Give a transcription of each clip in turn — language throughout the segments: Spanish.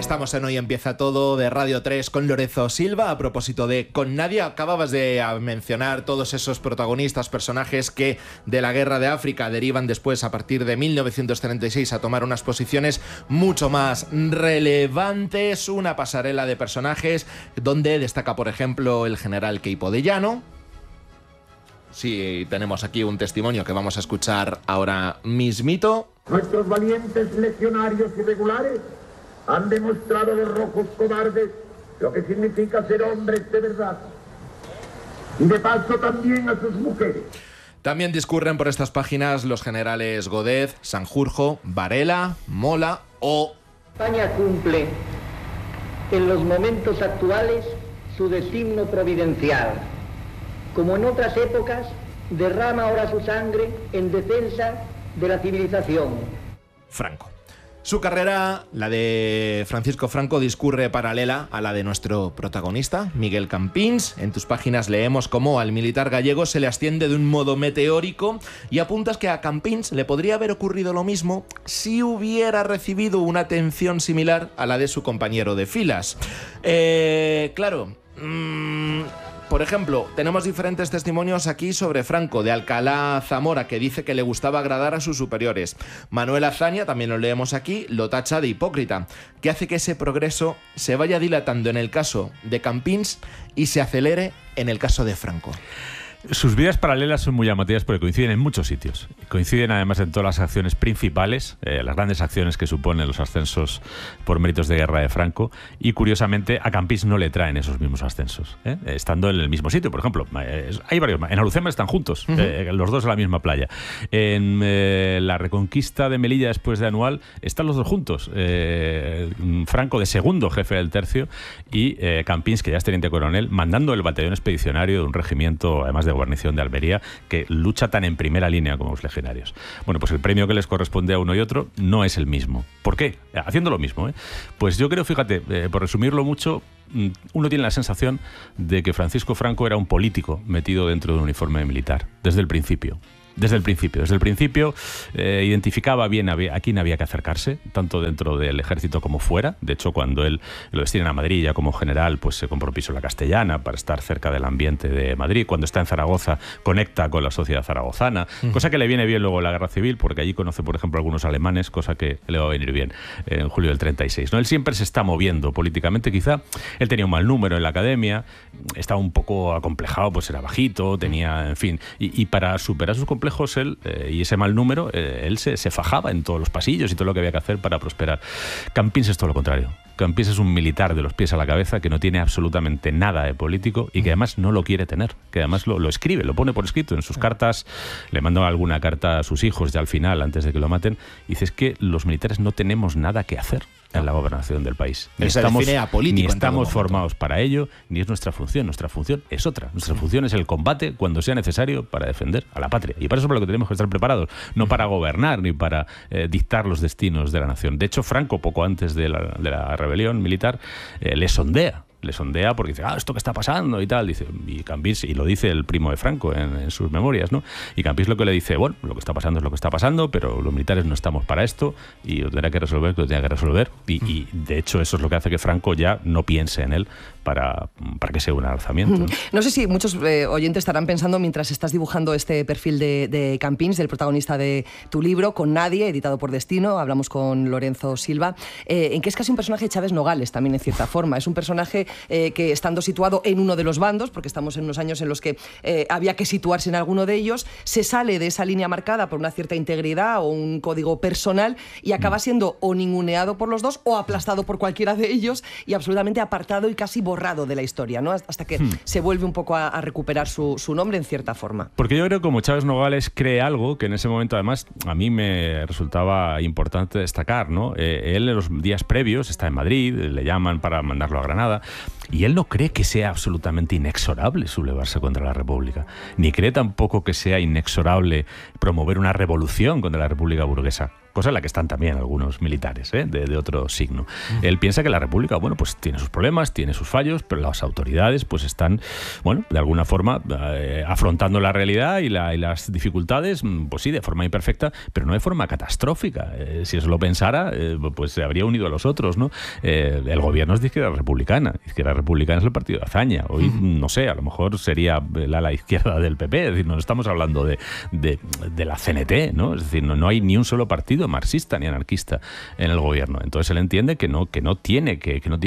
Estamos en Hoy Empieza Todo de Radio 3 con Lorenzo Silva. A propósito de Con Nadie, acababas de mencionar todos esos protagonistas, personajes que de la guerra de África derivan después, a partir de 1936, a tomar unas posiciones mucho más relevantes. Una pasarela de personajes donde destaca, por ejemplo, el general Queipo de Llano. Sí, tenemos aquí un testimonio que vamos a escuchar ahora mismito. Nuestros valientes legionarios irregulares han demostrado a los rojos cobardes lo que significa ser hombres de verdad. Y de paso también a sus mujeres. También discurren por estas páginas los generales Godez, Sanjurjo, Varela, Mola o... España cumple en los momentos actuales su destino providencial. Como en otras épocas, derrama ahora su sangre en defensa de la civilización. Franco. Su carrera, la de Francisco Franco, discurre paralela a la de nuestro protagonista, Miguel Campins. En tus páginas leemos cómo al militar gallego se le asciende de un modo meteórico y apuntas que a Campins le podría haber ocurrido lo mismo si hubiera recibido una atención similar a la de su compañero de filas. Por ejemplo, tenemos diferentes testimonios aquí sobre Franco, de Alcalá Zamora, que dice que le gustaba agradar a sus superiores. Manuel Azaña, también lo leemos aquí, lo tacha de hipócrita, que hace que ese progreso se vaya dilatando en el caso de Campins y se acelere en el caso de Franco. Sus vidas paralelas son muy llamativas porque coinciden en muchos sitios. Coinciden además en todas las acciones principales, las grandes acciones que suponen los ascensos por méritos de guerra de Franco, y curiosamente a Campins no le traen esos mismos ascensos, estando en el mismo sitio. Por ejemplo, hay varios, en Alucema están juntos, los dos en la misma playa. En la reconquista de Melilla después de Anual están los dos juntos, Franco de segundo jefe del tercio y Campins, que ya es teniente coronel, mandando el batallón expedicionario de un regimiento, además de guarnición de Almería, que lucha tan en primera línea como los legionarios. Bueno, pues el premio que les corresponde a uno y otro no es el mismo. ¿Por qué? Haciendo lo mismo, Pues yo creo, fíjate, por resumirlo mucho, uno tiene la sensación de que Francisco Franco era un político metido dentro de un uniforme militar, desde el principio. Desde el principio identificaba bien a quién había que acercarse, tanto dentro del ejército como fuera. De hecho, cuando él lo destinan a Madrid ya como general, pues se compró piso en la Castellana para estar cerca del ambiente de Madrid. Cuando está en Zaragoza, conecta con la sociedad zaragozana, cosa que le viene bien luego en la Guerra Civil, porque allí conoce, por ejemplo, a algunos alemanes, cosa que le va a venir bien en julio del 36, ¿no? Él siempre se está moviendo políticamente, quizá. Él tenía un mal número en la academia, estaba un poco acomplejado, pues era bajito, tenía, en fin, y para superar sus complejos, él, y ese mal número, él se fajaba en todos los pasillos y todo lo que había que hacer para prosperar. Campins es todo lo contrario. Campins es un militar de los pies a la cabeza que no tiene absolutamente nada de político y que además no lo quiere tener, que además lo escribe, lo pone por escrito en sus cartas. Le mandó alguna carta a sus hijos ya al final, antes de que lo maten, y dice: es que los militares no tenemos nada que hacer en la gobernación del país. Ni estamos formados para ello, ni es nuestra función. Nuestra función es otra. Nuestra función es el combate cuando sea necesario para defender a la patria. Y para eso es para lo que tenemos que estar preparados, no para gobernar ni para dictar los destinos de la nación. De hecho, Franco, poco antes de la rebelión militar, le sondea porque dice: esto que está pasando y tal, dice, y Campins, y lo dice el primo de Franco en sus memorias, ¿no? Y Campins lo que le dice: bueno, lo que está pasando es lo que está pasando, pero los militares no estamos para esto y lo tendrá que resolver, y de hecho eso es lo que hace que Franco ya no piense en él para que sea un alzamiento, ¿no? No sé si muchos oyentes estarán pensando, mientras estás dibujando este perfil de Campins, del protagonista de tu libro, Con Nadie, editado por Destino, hablamos con Lorenzo Silva, en que es casi un personaje de Chávez Nogales también, en cierta forma. Es un personaje que, estando situado en uno de los bandos, porque estamos en unos años en los que había que situarse en alguno de ellos, se sale de esa línea marcada por una cierta integridad o un código personal y acaba siendo o ninguneado por los dos o aplastado por cualquiera de ellos y absolutamente apartado y casi borrado de la historia, ¿no? Hasta que se vuelve un poco a recuperar su nombre en cierta forma. Porque yo creo que como Chávez Nogales cree algo que en ese momento además a mí me resultaba importante destacar, ¿no? Él en los días previos está en Madrid, le llaman para mandarlo a Granada Y él no cree que sea absolutamente inexorable sublevarse contra la República, ni cree tampoco que sea inexorable promover una revolución contra la República burguesa, cosa en la que están también algunos militares de otro signo. Él piensa que la República, bueno, pues tiene sus problemas, tiene sus fallos, pero las autoridades pues están, bueno, de alguna forma afrontando la realidad y las dificultades, pues sí, de forma imperfecta, pero no de forma catastrófica. Si eso lo pensara, pues se habría unido a los otros, ¿no? El gobierno es de izquierda republicana. Izquierda republicana es el partido de Azaña. Hoy, no sé, a lo mejor sería la ala izquierda del PP. Es decir, no estamos hablando de la CNT, ¿no? Es decir, no hay ni un solo partido marxista ni anarquista en el gobierno. Entonces él entiende que no tiene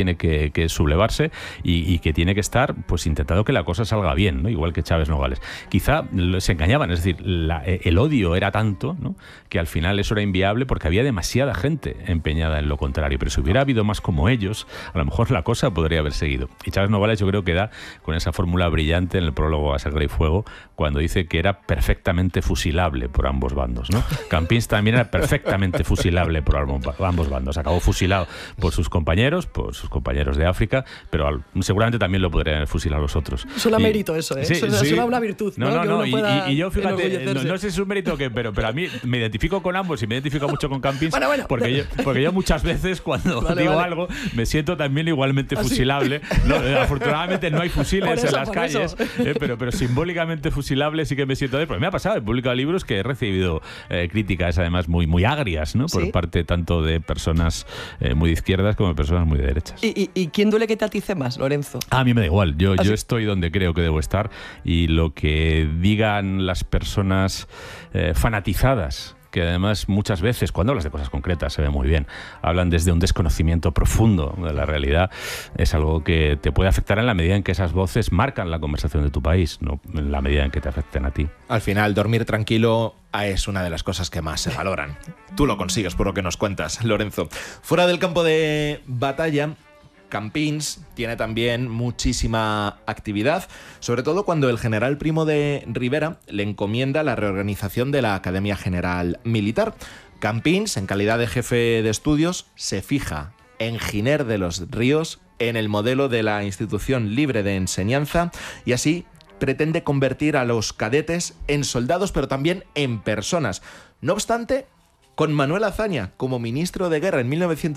que sublevarse y que tiene que estar pues intentando que la cosa salga bien, ¿no? Igual que Chávez Nogales. Quizá se engañaban, es decir, el odio era tanto, ¿no?, que al final eso era inviable porque había demasiada gente empeñada en lo contrario. Pero si hubiera habido más como ellos, a lo mejor la cosa podría haber seguido. Y Chávez Nogales yo creo que da con esa fórmula brillante en el prólogo a Sangre y Fuego cuando dice que era perfectamente fusilable por ambos bandos, ¿no? Campins también era perfectamente fusilable por ambos bandos. Acabó fusilado por sus compañeros de África, pero seguramente también lo podrían fusilar los otros. Suena mérito eso, ¿eh? Sí, suena una virtud. No, y yo, fíjate, no sé si es un mérito que, pero a mí me identifico con ambos y me identifico mucho con Campins, bueno. Porque yo muchas veces cuando digo algo me siento también igualmente fusilable. No, afortunadamente no hay fusiles en las calles, pero simbólicamente fusilable sí que me siento. Porque me ha pasado, he publicado libros que he recibido críticas además muy agrias, ¿no? Por parte tanto de personas muy de izquierdas como de personas muy de derechas. ¿Y quién duele que te atice más, Lorenzo? A mí me da igual, yo estoy donde creo que debo estar y lo que digan las personas fanatizadas, que además muchas veces, cuando hablas de cosas concretas, se ve muy bien, hablan desde un desconocimiento profundo de la realidad, es algo que te puede afectar en la medida en que esas voces marcan la conversación de tu país, no en la medida en que te afecten a ti. Al final, dormir tranquilo es una de las cosas que más se valoran. Tú lo consigues, por lo que nos cuentas, Lorenzo. Fuera del campo de batalla, Campins tiene también muchísima actividad, sobre todo cuando el general Primo de Rivera le encomienda la reorganización de la Academia General Militar. Campins, en calidad de jefe de estudios, se fija en Giner de los Ríos, en el modelo de la institución libre de enseñanza, y así pretende convertir a los cadetes en soldados, pero también en personas. No obstante, con Manuel Azaña como ministro de Guerra en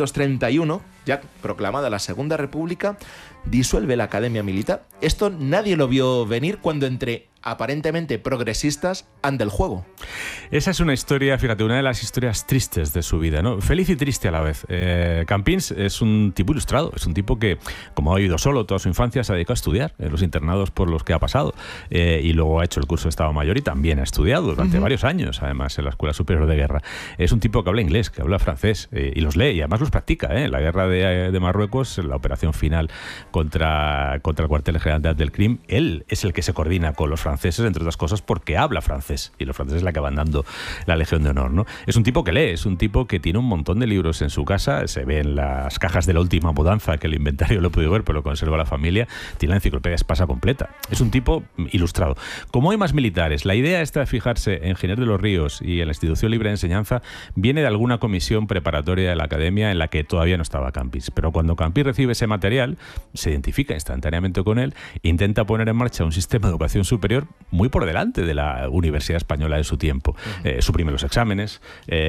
1931, ya proclamada la Segunda República, disuelve la Academia Militar. Esto nadie lo vio venir cuando entre aparentemente progresistas anda el juego. Esa es una historia, fíjate, una de las historias tristes de su vida, ¿no? Feliz y triste a la vez. Campins es un tipo ilustrado, es un tipo que, como ha vivido solo toda su infancia, se ha dedicado a estudiar en los internados por los que ha pasado y luego ha hecho el curso de Estado Mayor y también ha estudiado durante varios años, además, en la Escuela Superior de Guerra. Es un tipo que habla inglés, que habla francés y los lee y además los practica. La guerra de Marruecos, la operación final contra el cuartel general del Crim, él es el que se coordina con los franceses, entre otras cosas, porque habla francés y los franceses le acaban dando la Legión de Honor, ¿no? Es un tipo que lee, es un tipo que tiene un montón de libros en su casa, se ve en las cajas de La Última Mudanza, que el inventario lo he podido ver, pero lo conserva la familia, tiene la enciclopedia Espasa completa. Es un tipo ilustrado. Como hay más militares, la idea esta de fijarse en Giner de los Ríos y en la Institución Libre de Enseñanza viene de alguna comisión preparatoria de la academia en la que todavía no estaba Campins, pero cuando Campins recibe ese material, se identifica instantáneamente con él, intenta poner en marcha un sistema de educación superior muy por delante de la Universidad Española de su tiempo. Suprime los exámenes,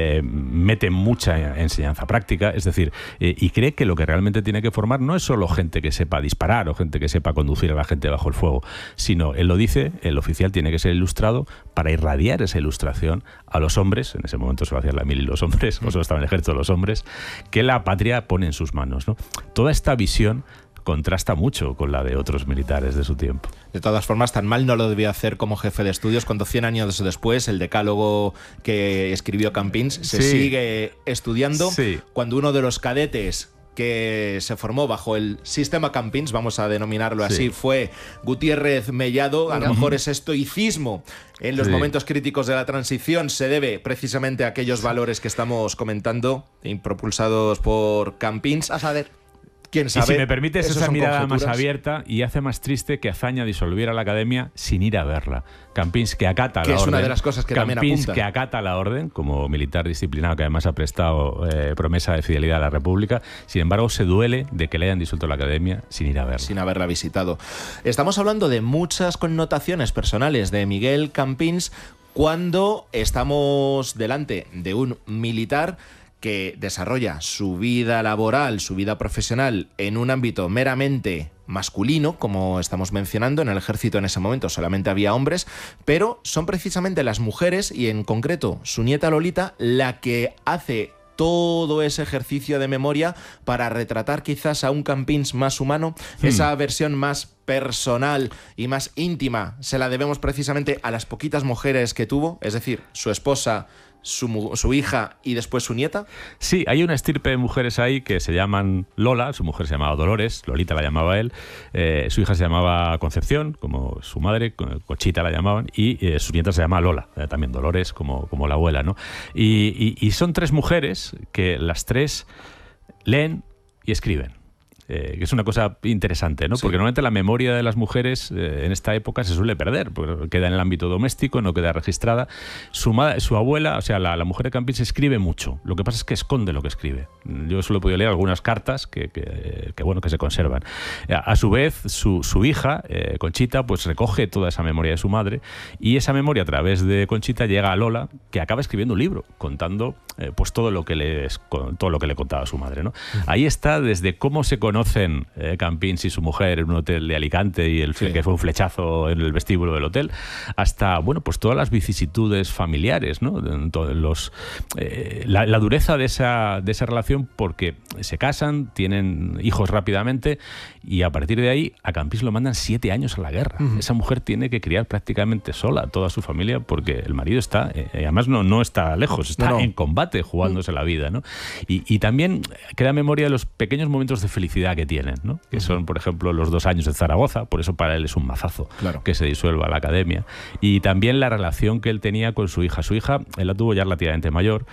mete mucha enseñanza práctica, es decir, y cree que lo que realmente tiene que formar no es solo gente que sepa disparar o gente que sepa conducir a la gente bajo el fuego, sino, él lo dice, el oficial tiene que ser ilustrado para irradiar esa ilustración a los hombres, en ese momento se lo hacían la mili los hombres, o solo estaban en el ejército los hombres, que la patria pone en sus manos, ¿no? Toda esta visión contrasta mucho con la de otros militares de su tiempo. De todas formas, tan mal no lo debía hacer como jefe de estudios cuando 100 años después el decálogo que escribió Campins se sigue estudiando, cuando uno de los cadetes que se formó bajo el sistema Campins, vamos a denominarlo así, fue Gutiérrez Mellado. A lo mejor ese estoicismo en los momentos críticos de la transición se debe precisamente a aquellos valores que estamos comentando, propulsados por Campins. A saber. quién sabe. Y si me permites, Eso esa son mirada más conjeturas. abierta y hace más triste que Azaña disolviera la academia sin ir a verla. Campins, que acata Que la es orden. una de las cosas que también Campins, apunta. que acata la orden, como militar disciplinado que además ha prestado promesa de fidelidad a la República. Sin embargo, se duele de que le hayan disuelto la academia sin ir a verla. Sin haberla visitado. Estamos hablando de muchas connotaciones personales de Miguel Campins cuando estamos delante de un militar que desarrolla su vida laboral, su vida profesional en un ámbito meramente masculino, como estamos mencionando. En el ejército en ese momento solamente había hombres, pero son precisamente las mujeres, y en concreto su nieta Lolita, la que hace todo ese ejercicio de memoria para retratar quizás a un Campins más humano. Esa versión más personal y más íntima se la debemos precisamente a las poquitas mujeres que tuvo, es decir, su esposa, su hija y después su nieta. Sí, hay una estirpe de mujeres ahí que se llaman Lola, su mujer se llamaba Dolores, Lolita la llamaba él, su hija se llamaba Concepción, como su madre, Conchita la llamaban, y su nieta se llama Lola, también Dolores, como la abuela, ¿no? Y son tres mujeres que las tres leen y escriben. Que es una cosa interesante, ¿no? Sí. Porque normalmente la memoria de las mujeres en esta época se suele perder, porque queda en el ámbito doméstico, no queda registrada. Su abuela, o sea, la mujer de Campins escribe mucho. Lo que pasa es que esconde lo que escribe. Yo solo he podido leer algunas cartas que se conservan. A su vez, su hija, Conchita, pues recoge toda esa memoria de su madre, y esa memoria a través de Conchita llega a Lola, que acaba escribiendo un libro contando pues todo lo que le contaba su madre, ¿no? Ahí está desde cómo se conocen Campins y su mujer en un hotel de Alicante y que fue un flechazo en el vestíbulo del hotel, hasta pues todas las vicisitudes familiares, ¿no? La dureza de esa relación, porque se que tienen hijos rápidamente, y a partir de ahí a Campins lo mandan 7 años a la guerra. Esa mujer tiene que criar prácticamente sola a toda su familia, porque el marido está, además no está lejos, está en combate jugándose la vida, ¿no? Y también queda memoria de los pequeños momentos de felicidad que tienen, ¿no? Que son, por ejemplo, los 2 años en Zaragoza, por eso para él es un mazazo que se disuelva la academia. Y también la relación que él tenía con su hija. Su hija, él la tuvo ya relativamente mayor,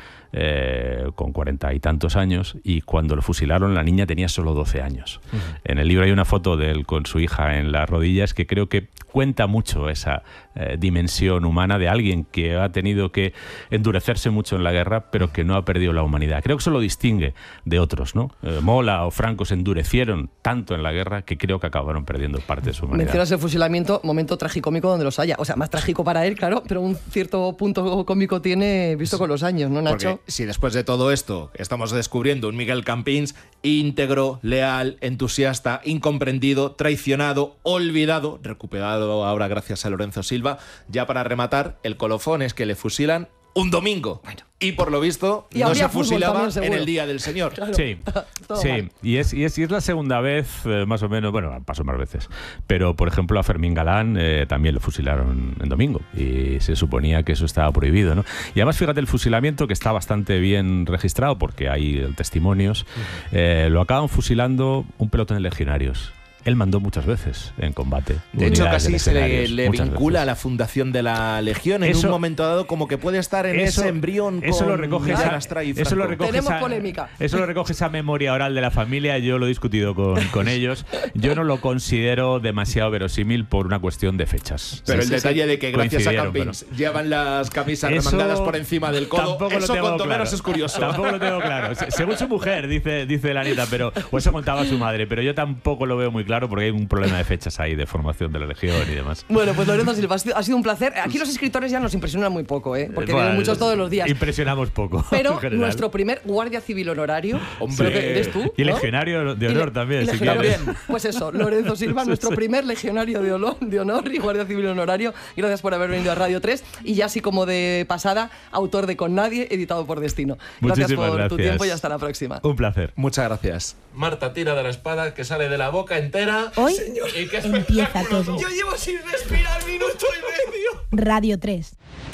con 40 y tantos años, y cuando lo fusilaron la niña tenía solo 12 años. En el libro hay una foto de él con su hija en las rodillas que creo que cuenta mucho esa dimensión humana de alguien que ha tenido que endurecerse mucho en la guerra, pero que no ha perdido la humanidad. Creo que eso lo distingue de otros, ¿no? Mola o Franco se endurecieron tanto en la guerra que creo que acabaron perdiendo parte de su humanidad. Mencionas el fusilamiento, momento tragicómico donde los haya. O sea, más trágico para él, claro, pero un cierto punto cómico tiene visto con los años, ¿no, Nacho? Porque si después de todo esto estamos descubriendo un Miguel Campins íntegro, leal, entusiasta, incomprendido, traicionado, olvidado, recuperado ahora gracias a Lorenzo Silva, ya para rematar, el colofón es que le fusilan un domingo. Bueno. Y por lo visto Y no habría se fútbol fusilaba también, en seguro. el Día del Señor. Claro. Sí, Todo sí. mal. Y es la segunda vez, más o menos, bueno, pasó más veces. Pero, por ejemplo, a Fermín Galán también lo fusilaron en domingo, y se suponía que eso estaba prohibido, ¿no? Y además, fíjate, el fusilamiento, que está bastante bien registrado porque hay testimonios, lo acaban fusilando un pelotón de legionarios. Él mandó muchas veces en combate. De hecho, unidades de casi se legionarios, le muchas vincula a veces. la fundación de la Legión en Eso- un momento dado, como que puede estar en ese embrión eso con lo recoge Miguel esa, Astra y eso lo Franco. recoge Tenemos esa- polémica. Eso lo recoge esa memoria oral de la familia. Yo lo he discutido con ellos. Yo no lo considero demasiado verosímil por una cuestión de fechas. Pero Sí, el detalle de que gracias a coincidieron, Campins llevan las camisas Eso remangadas por encima del codo, tampoco lo eso tengo cuanto claro. menos es curioso. Tampoco lo tengo claro. Según su mujer, dice la nieta, o eso contaba su madre, pero yo tampoco lo veo muy claro porque hay un problema de fechas ahí, de formación de la Legión y demás. Bueno, pues Lorenzo Silva, ha sido un placer. Aquí los escritores ya nos impresionan muy poco, porque Bueno, vienen muchos todos los días. Impresionamos poco. Pero en general. nuestro primer guardia civil honorario, Hombre. creo que eres tú, Y ¿no? legionario de honor también, y si legionario- quieres. Pues eso, Lorenzo Silva, nuestro primer legionario de honor y guardia civil honorario. Gracias por haber venido a Radio 3. Y ya así como de pasada, autor de Con Nadie, editado por Destino. Gracias Muchísimas por tu gracias. tiempo y hasta la próxima. Un placer. Muchas gracias. Marta tira de la espada que sale de la boca entera. Hoy Y qué empieza todo. llevo sin respirar minuto y medio. Radio 3.